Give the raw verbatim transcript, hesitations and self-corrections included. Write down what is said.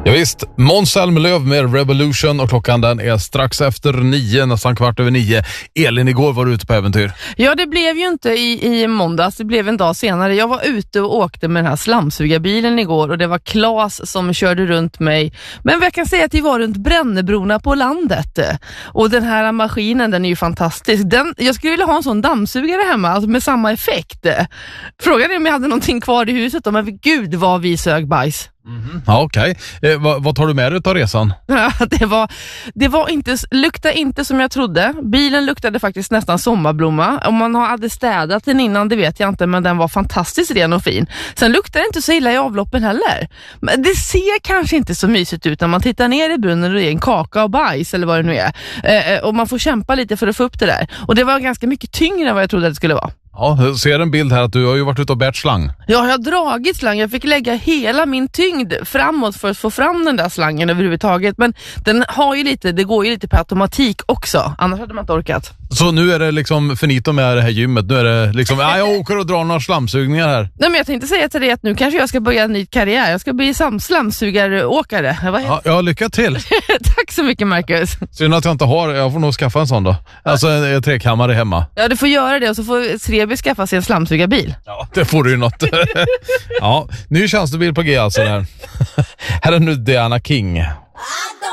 Ja, visst, Måns Zelmerlöw med Revolution och klockan den är strax efter nio, nästan kvart över nio. Elin, igår var du ute på äventyr. Ja, det blev ju inte i, i måndags, det blev en dag senare. Jag var ute och åkte med den här slamsugarbilen igår och det var Claes som körde runt mig. Men jag kan säga att vi var runt Brännebrona på landet. Och den här maskinen, den är ju fantastisk. Den, jag skulle vilja ha en sån dammsugare hemma, alltså med samma effekt. Frågan är om jag hade någonting kvar i huset då, men gud vad vi sög bajs. Mm-hmm. Ja, okej. Okay. Eh, vad, vad tar du med dig av resan? Ja, det var, det var inte, luktade inte som jag trodde. Bilen luktade faktiskt nästan sommarblomma. Om man hade städat den innan, det vet jag inte, men den var fantastiskt ren och fin. Sen luktade det inte så illa i avloppen heller. Men det ser kanske inte så mysigt ut när man tittar ner i brunnen och det är en kaka och bajs eller vad det nu är. Eh, och man får kämpa lite för att få upp det där. Och det var ganska mycket tyngre än vad jag trodde det skulle vara. Ja, jag ser en bild här att du har ju varit ute och bärt slang. Ja, jag har dragit slang. Jag fick lägga hela min tyngd framåt för att få fram den där slangen överhuvudtaget. Men den har ju lite, det går ju lite på automatik också. Annars hade man inte orkat. Så nu är det liksom finito med det här gymmet. Nu är det liksom, ja, jag åker och drar några slamsugningar här. Nej, men jag tänkte säga till dig att nu kanske jag ska börja en ny karriär. Jag ska bli sam- slamsugaråkare. Ja, ja, lycka till. Tack så mycket, Marcus. Synd att jag inte har, jag får nog skaffa en sån då. Alltså en, en trekammare hemma. Ja, du får göra det och så får Srebi skaffa sig en slamsugarbil. Ja, det får du ju något. Ja, ny tjänstebil på G alltså där. Här är nu Diana King.